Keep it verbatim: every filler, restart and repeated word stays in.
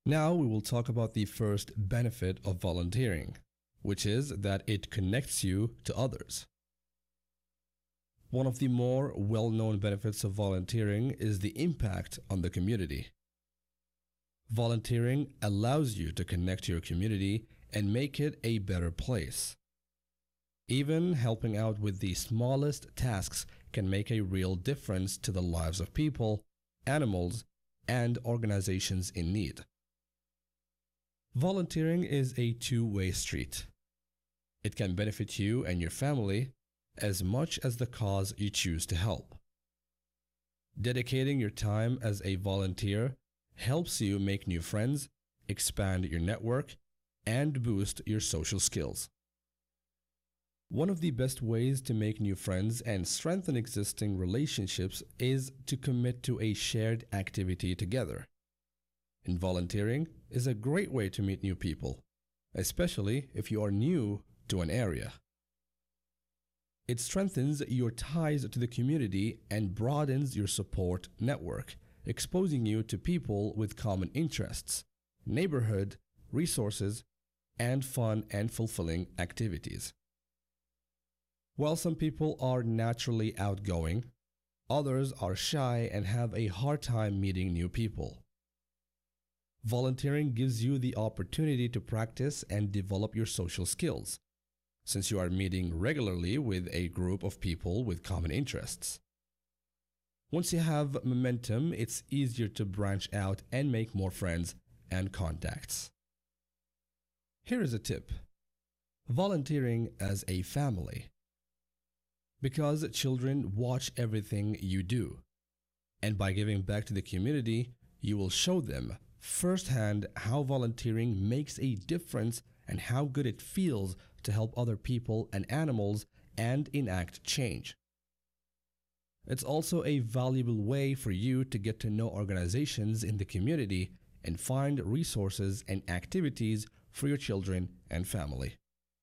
Now we will talk about the first benefit of volunteering, which is that it connects you to others. One of the more well-known benefits of volunteering is the impact on the community. Volunteering allows you to connect to your community and make it a better place. Even helping out with the smallest tasks can make a real difference to the lives of people, animals, and organizations in need. Volunteering is a two-way street. It can benefit you and your family as much as the cause you choose to help. Dedicating your time as a volunteer helps you make new friends, expand your network, and boost your social skills. One of the best ways to make new friends and strengthen existing relationships is to commit to a shared activity together. And volunteering is a great way to meet new people, especially if you are new to an area. It strengthens your ties to the community and broadens your support network, exposing you to people with common interests, neighborhood, resources, and fun and fulfilling activities. While some people are naturally outgoing, others are shy and have a hard time meeting new people. Volunteering gives you the opportunity to practice and develop your social skills, since you are meeting regularly with a group of people with common interests. Once you have momentum, it's easier to branch out and make more friends and contacts. Here is a tip: volunteering as a family. Because children watch everything you do, and by giving back to the community, you will show them firsthand how volunteering makes a difference and how good it feels to help other people and animals and enact change. It's also a valuable way for you to get to know organizations in the community and find resources and activities for your children and family.